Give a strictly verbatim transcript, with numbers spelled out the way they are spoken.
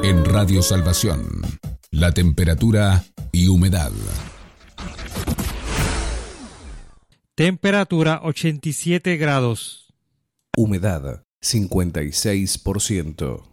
En Radio Salvación, la temperatura y humedad. Temperatura ochenta y siete grados. Humedad cincuenta y seis por ciento.